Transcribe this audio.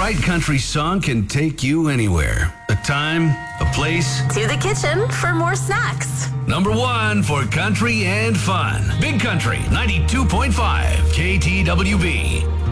right country song can take you anywhere. A time, a place. To the kitchen for more snacks. Number one for country and fun. Big Country 92.5 KTWB.